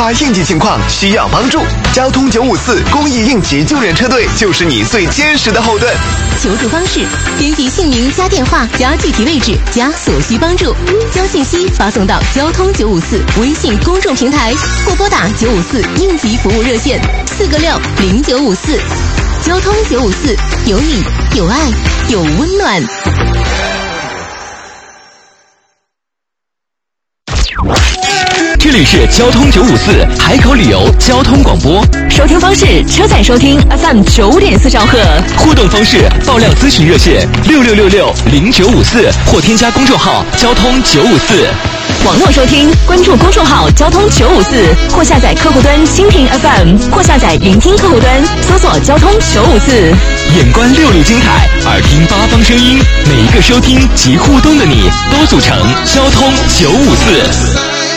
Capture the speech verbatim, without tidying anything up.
发应急情况需要帮助，交通九五四公益应急救援车队就是你最坚实的后盾。 求助方式：编辑姓名加电话加具体位置加所需帮助，将信息发送到交通九五四微信公众平台，或拨打九五四应急服务热线四个六零九五四。交通九五四，有你有爱有温暖。 这里是交通九五四海口旅游交通广播， 收听方式：车载收听 F M 九点四兆赫。 互动方式：爆料咨询热线六六六六零九五四，或添加公众号交通九五四。 网络收听，关注公众号交通九五四，或下载客户端蜻蜓 F M， 或下载云听客户端，搜索交通九五四。 眼观六路精彩，耳听八方声音，每一个收听及互动的你，都组成交通九五四。